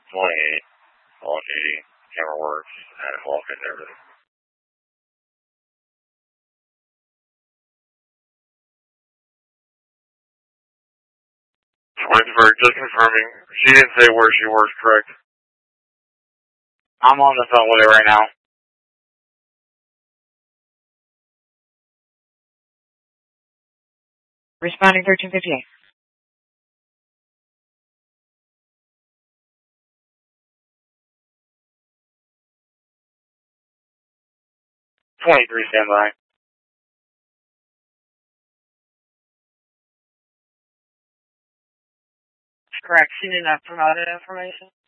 28, all duty, camera works, and walk and everything. 23, just confirming. She didn't say where she works, correct? I'm on the phone with her right now. Responding 1358. Standby. Correct. She did not provide that information.